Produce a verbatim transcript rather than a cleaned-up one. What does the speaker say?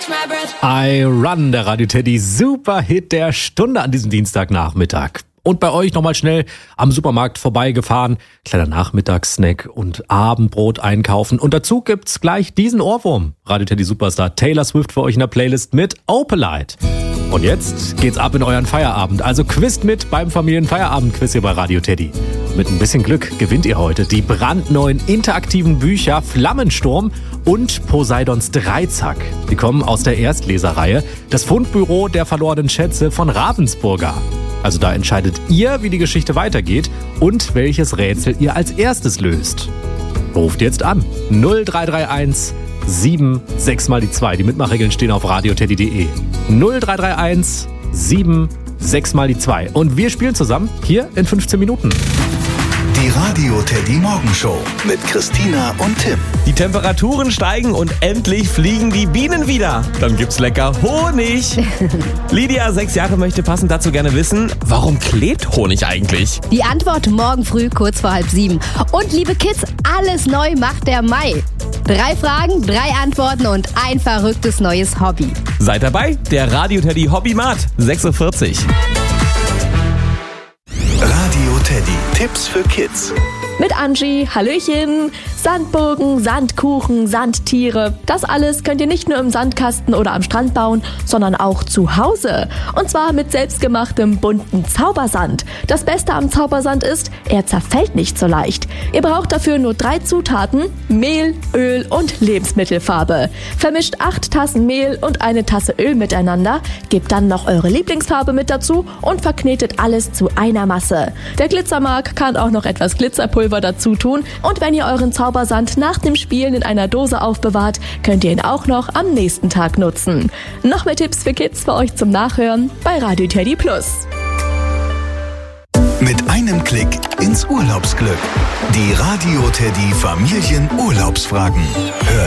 I Run, der Radio Teddy Superhit der Stunde an diesem Dienstagnachmittag. Und bei euch nochmal schnell am Supermarkt vorbeigefahren, kleiner Nachmittagssnack und Abendbrot einkaufen. Und dazu gibt's gleich diesen Ohrwurm. Radio Teddy Superstar Taylor Swift für euch in der Playlist mit Opalite. Und jetzt geht's ab in euren Feierabend. Also quizt mit beim Familienfeierabend-Quiz hier bei Radio Teddy. Mit ein bisschen Glück gewinnt ihr heute die brandneuen interaktiven Bücher Flammensturm und Poseidons Dreizack. Die kommen aus der Erstleserreihe Das Fundbüro der verlorenen Schätze von Ravensburger. Also da entscheidet ihr, wie die Geschichte weitergeht und welches Rätsel ihr als erstes löst. Ruft jetzt an. null drei drei eins sieben sechs mal die zwei. Die Mitmachregeln stehen auf radioteddy punkt de. null drei drei eins sieben sechs mal die zwei. Und wir spielen zusammen hier in fünfzehn Minuten. Die Radio Teddy Morgenshow mit Christina und Tim. Die Temperaturen steigen und endlich fliegen die Bienen wieder. Dann gibt's lecker Honig. Lydia, sechs Jahre, möchte passend dazu gerne wissen, warum klebt Honig eigentlich? Die Antwort morgen früh kurz vor halb sieben. Und liebe Kids, alles neu macht der Mai. Drei Fragen, drei Antworten und ein verrücktes neues Hobby. Seid dabei, der Radio Teddy Hobbymat, sechs Uhr vierzig. Radio Teddy, Tipps für Kids. Mit Angie, Hallöchen. Sandburgen, Sandkuchen, Sandtiere. Das alles könnt ihr nicht nur im Sandkasten oder am Strand bauen, sondern auch zu Hause. Und zwar mit selbstgemachtem bunten Zaubersand. Das Beste am Zaubersand ist, er zerfällt nicht so leicht. Ihr braucht dafür nur drei Zutaten: Mehl, Öl und Lebensmittelfarbe. Vermischt acht Tassen Mehl und eine Tasse Öl miteinander, gebt dann noch eure Lieblingsfarbe mit dazu und verknetet alles zu einer Masse. Der Glitzermark kann auch noch etwas Glitzerpulver dazu tun, und wenn ihr euren Zaubersand nach dem Spielen in einer Dose aufbewahrt, könnt ihr ihn auch noch am nächsten Tag nutzen. Noch mehr Tipps für Kids für euch zum Nachhören bei Radio Teddy Plus. Mit einem Klick ins Urlaubsglück. Die Radio Teddy Familienurlaubsfragen. Hört